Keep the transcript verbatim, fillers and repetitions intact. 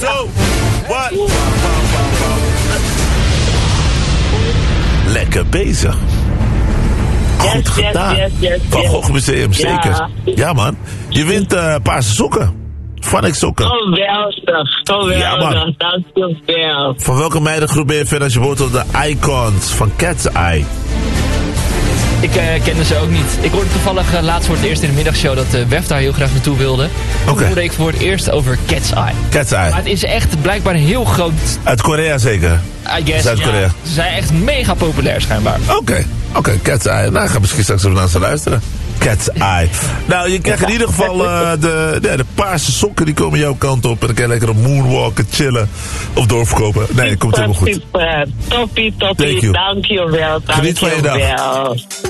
Zo, wat? Lekker bezig. Goed Yes, yes, gedaan. yes, yes, Van yes. Gogh Museum, zeker. Ja. Ja, man. Je wint uh, paarse sokken. Vanek sokken. Geweldig, geweldig. Ja, man. Dankjewel. Van welke meidengroep ben je fan als je hoort op de Icons van Cat's Eye? Ik uh, kende ze ook niet. Ik hoorde toevallig uh, laatst voor het eerst in de middagshow dat uh, Wef daar heel graag naartoe wilde. Toen Oké. hoorde ik voor het eerst over Cat's Eye. Cat's Eye. Maar het is echt blijkbaar een heel groot, Uit Korea zeker? I guess. Zuid-Korea. Ja, ze zijn echt mega populair schijnbaar. Oké, oké, okay, Cat's Eye. Nou, ik ga misschien straks even naar ze luisteren. Cat's Eye. Nou, je krijgt in ieder geval uh, de, de, de paarse sokken, die komen jouw kant op. En dan kan je lekker op moonwalken, chillen of doorverkopen. Nee, het komt helemaal goed. Super, toppie, Thank toppie. you. Dankjewel, Geniet van je dag. dankjewel.